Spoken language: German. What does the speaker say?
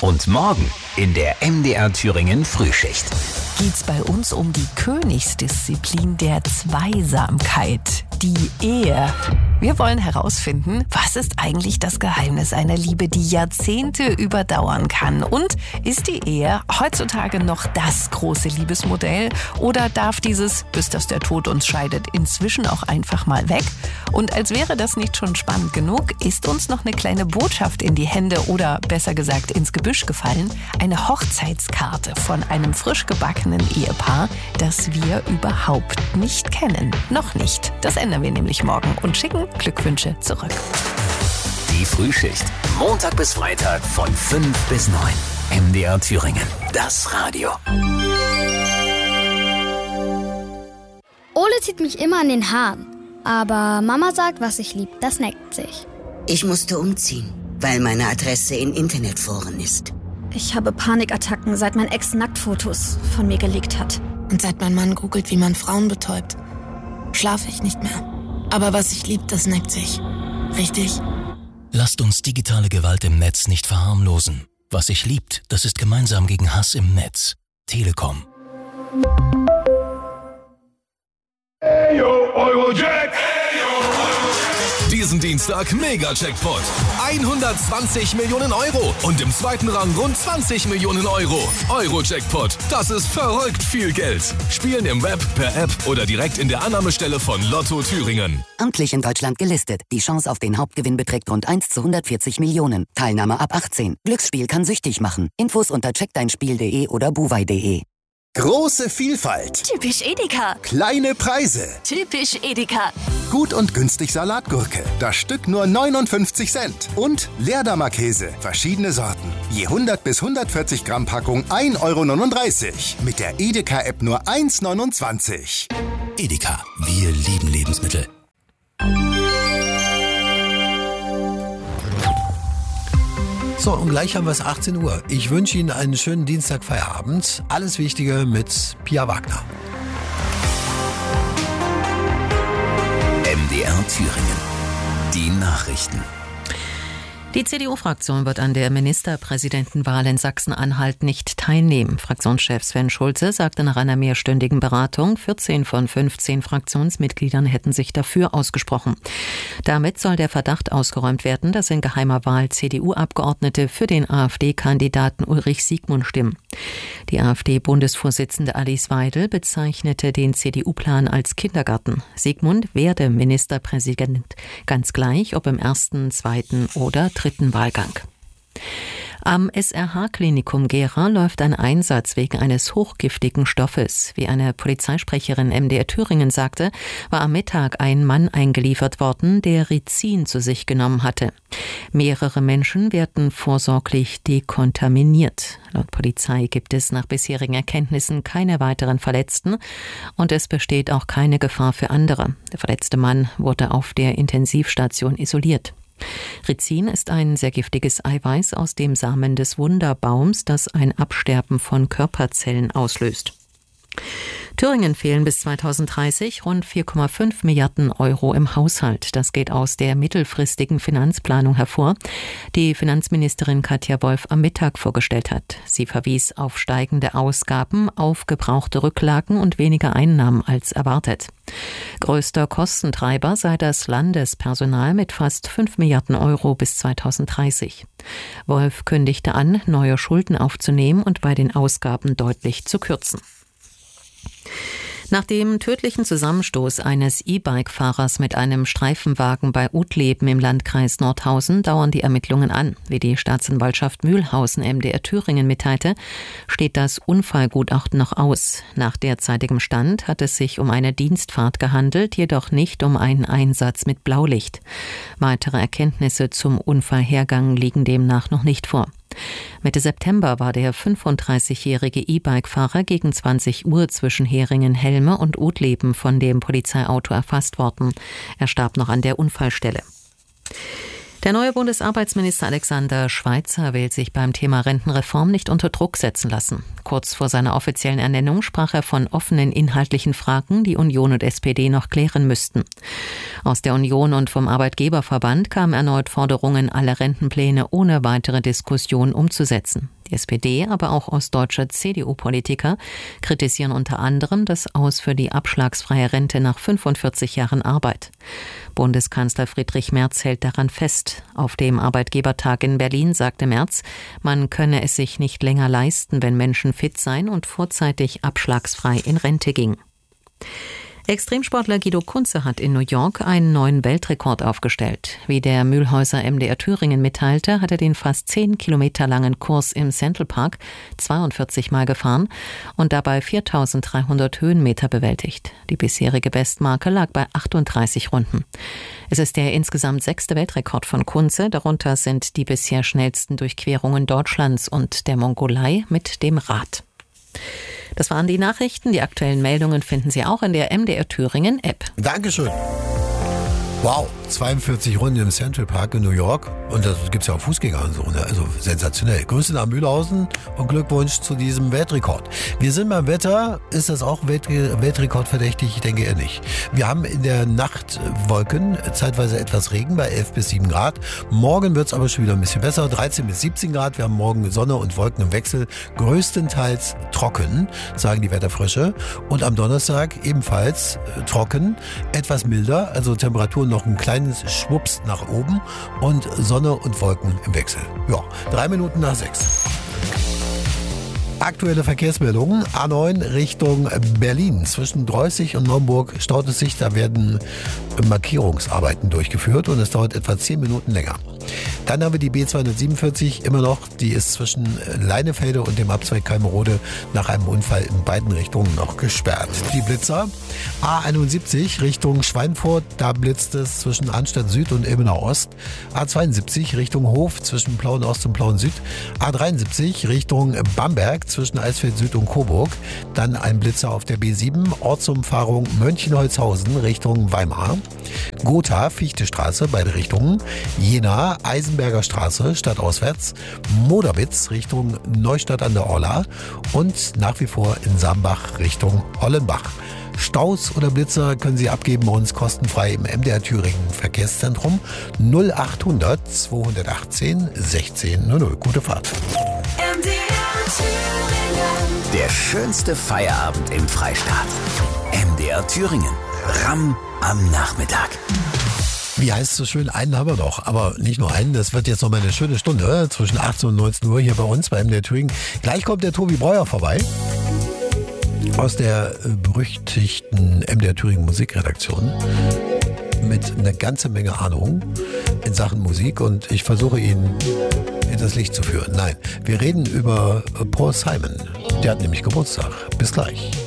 Und morgen in der MDR Thüringen Frühschicht geht's bei uns um die Königsdisziplin der Zweisamkeit, die Ehe. Wir wollen herausfinden, was ist eigentlich das Geheimnis einer Liebe, die Jahrzehnte überdauern kann? Und ist die Ehe heutzutage noch das große Liebesmodell? Oder darf dieses, bis dass der Tod uns scheidet, inzwischen auch einfach mal weg? Und als wäre das nicht schon spannend genug, ist uns noch eine kleine Botschaft in die Hände oder besser gesagt ins Gebüsch gefallen. Eine Hochzeitskarte von einem frisch gebackenen Ehepaar, das wir überhaupt nicht kennen. Noch nicht. Das ändern wir nämlich morgen und schicken Glückwünsche zurück. Die Frühschicht. Montag bis Freitag von 5 bis 9. MDR Thüringen. Das Radio. Ole zieht mich immer an den Haaren. Aber Mama sagt, was ich lieb, das neckt sich. Ich musste umziehen, weil meine Adresse in Internetforen ist. Ich habe Panikattacken, seit mein Ex Nacktfotos von mir gelegt hat. Und seit mein Mann googelt, wie man Frauen betäubt, schlafe ich nicht mehr. Aber was ich lieb, das neckt sich. Richtig? Lasst uns digitale Gewalt im Netz nicht verharmlosen. Was sich liebt, das ist gemeinsam gegen Hass im Netz. Telekom. Hey yo, Eurojack! Diesen Dienstag Mega-Jackpot. 120 Millionen Euro und im zweiten Rang rund 20 Millionen Euro. Euro-Jackpot, das ist verrückt viel Geld. Spielen im Web, per App oder direkt in der Annahmestelle von Lotto Thüringen. Amtlich in Deutschland gelistet. Die Chance auf den Hauptgewinn beträgt rund 1 zu 140 Millionen. Teilnahme ab 18. Glücksspiel kann süchtig machen. Infos unter checkdeinspiel.de oder buwei.de. Große Vielfalt. Typisch Edeka. Kleine Preise. Typisch Edeka. Gut und günstig Salatgurke. Das Stück nur 59 Cent. Und Leerdammer-Käse. Verschiedene Sorten. Je 100 bis 140 Gramm Packung 1,39 €. Mit der Edeka-App nur 1,29 €. Edeka. Wir lieben Lebensmittel. So, und gleich haben wir es 18 Uhr. Ich wünsche Ihnen einen schönen Dienstagfeierabend. Alles Wichtige mit Pia Wagner. MDR Thüringen. Die Nachrichten. Die CDU-Fraktion wird an der Ministerpräsidentenwahl in Sachsen-Anhalt nicht teilnehmen. Fraktionschef Sven Schulze sagte nach einer mehrstündigen Beratung, 14 von 15 Fraktionsmitgliedern hätten sich dafür ausgesprochen. Damit soll der Verdacht ausgeräumt werden, dass in geheimer Wahl CDU-Abgeordnete für den AfD-Kandidaten Ulrich Siegmund stimmen. Die AfD-Bundesvorsitzende Alice Weidel bezeichnete den CDU-Plan als Kindergarten. Siegmund werde Ministerpräsident, ganz gleich, ob im ersten, zweiten oder dritten Wahlgang. Am SRH-Klinikum Gera läuft ein Einsatz wegen eines hochgiftigen Stoffes. Wie eine Polizeisprecherin MDR Thüringen sagte, war am Mittag ein Mann eingeliefert worden, der Rizin zu sich genommen hatte. Mehrere Menschen werden vorsorglich dekontaminiert. Laut Polizei gibt es nach bisherigen Erkenntnissen keine weiteren Verletzten und es besteht auch keine Gefahr für andere. Der verletzte Mann wurde auf der Intensivstation isoliert. Rizin ist ein sehr giftiges Eiweiß aus dem Samen des Wunderbaums, das ein Absterben von Körperzellen auslöst. Thüringen fehlen bis 2030 rund 4,5 Milliarden Euro im Haushalt. Das geht aus der mittelfristigen Finanzplanung hervor, die Finanzministerin Katja Wolf am Mittag vorgestellt hat. Sie verwies auf steigende Ausgaben, aufgebrauchte Rücklagen und weniger Einnahmen als erwartet. Größter Kostentreiber sei das Landespersonal mit fast 5 Milliarden Euro bis 2030. Wolf kündigte an, neue Schulden aufzunehmen und bei den Ausgaben deutlich zu kürzen. Nach dem tödlichen Zusammenstoß eines E-Bike-Fahrers mit einem Streifenwagen bei Utleben im Landkreis Nordhausen dauern die Ermittlungen an. Wie die Staatsanwaltschaft Mühlhausen MDR Thüringen mitteilte, steht das Unfallgutachten noch aus. Nach derzeitigem Stand hat es sich um eine Dienstfahrt gehandelt, jedoch nicht um einen Einsatz mit Blaulicht. Weitere Erkenntnisse zum Unfallhergang liegen demnach noch nicht vor. Mitte September war der 35-jährige E-Bike-Fahrer gegen 20 Uhr zwischen Heringen-Helme und Utleben von dem Polizeiauto erfasst worden. Er starb noch an der Unfallstelle. Der neue Bundesarbeitsminister Alexander Schweitzer will sich beim Thema Rentenreform nicht unter Druck setzen lassen. Kurz vor seiner offiziellen Ernennung sprach er von offenen inhaltlichen Fragen, die Union und SPD noch klären müssten. Aus der Union und vom Arbeitgeberverband kamen erneut Forderungen, alle Rentenpläne ohne weitere Diskussion umzusetzen. Die SPD, aber auch ostdeutsche CDU-Politiker kritisieren unter anderem das Aus für die abschlagsfreie Rente nach 45 Jahren Arbeit. Bundeskanzler Friedrich Merz hält daran fest. Auf dem Arbeitgebertag in Berlin sagte Merz, man könne es sich nicht länger leisten, wenn Menschen fit seien und vorzeitig abschlagsfrei in Rente gingen. Extremsportler Guido Kunze hat in New York einen neuen Weltrekord aufgestellt. Wie der Mühlhäuser MDR Thüringen mitteilte, hat er den fast 10 Kilometer langen Kurs im Central Park 42 Mal gefahren und dabei 4.300 Höhenmeter bewältigt. Die bisherige Bestmarke lag bei 38 Runden. Es ist der insgesamt 6. Weltrekord von Kunze. Darunter sind die bisher schnellsten Durchquerungen Deutschlands und der Mongolei mit dem Rad. Das waren die Nachrichten. Die aktuellen Meldungen finden Sie auch in der MDR Thüringen App. Dankeschön. Wow, 42 Runden im Central Park in New York. Und das gibt's ja auch Fußgänger und so, ne? Also sensationell. Grüße nach Mühlhausen und Glückwunsch zu diesem Weltrekord. Wir sind beim Wetter. Ist das auch Weltrekordverdächtig? Ich denke eher nicht. Wir haben in der Nacht Wolken, zeitweise etwas Regen bei 11 bis 7 Grad. Morgen wird's aber schon wieder ein bisschen besser. 13 bis 17 Grad. Wir haben morgen Sonne und Wolken im Wechsel. Größtenteils trocken, sagen die Wetterfrösche. Und am Donnerstag ebenfalls trocken, etwas milder, also Temperaturen noch ein kleines Schwupps nach oben und Sonne und Wolken im Wechsel. Ja, 3 Minuten nach 6. Aktuelle Verkehrsmeldungen. A9 Richtung Berlin. Zwischen Dreußig und Naumburg staut es sich. Da werden Markierungsarbeiten durchgeführt und es dauert etwa 10 Minuten länger. Dann haben wir die B247 immer noch. Die ist zwischen Leinefelde und dem Abzweig Kalmerode nach einem Unfall in beiden Richtungen noch gesperrt. Die Blitzer. A71 Richtung Schweinfurt. Da blitzt es zwischen Arnstadt Süd und Ilmenau Ost. A72 Richtung Hof zwischen Plauen Ost und Plauen Süd. A73 Richtung Bamberg zwischen Eisfeld Süd und Coburg. Dann ein Blitzer auf der B7. Ortsumfahrung Mönchenholzhausen Richtung Weimar. Gotha, Fichtestraße, beide Richtungen. Jena, Eisenberger Straße, stadtauswärts. Moderwitz Richtung Neustadt an der Orla. Und nach wie vor in Sambach Richtung Hollenbach. Staus oder Blitzer können Sie abgeben bei uns kostenfrei im MDR Thüringen Verkehrszentrum 0800 218 1600. Gute Fahrt. Der schönste Feierabend im Freistaat. MDR Thüringen. Ramm am Nachmittag. Wie heißt es so schön, einen haben wir noch, aber nicht nur einen, das wird jetzt noch mal eine schöne Stunde zwischen 18 und 19 Uhr hier bei uns bei MDR Thüringen. Gleich kommt der Tobi Breuer vorbei aus der berüchtigten MDR Thüringen Musikredaktion mit einer ganzen Menge Ahnung in Sachen Musik und ich versuche ihn in das Licht zu führen. Nein, wir reden über Paul Simon, der hat nämlich Geburtstag. Bis gleich.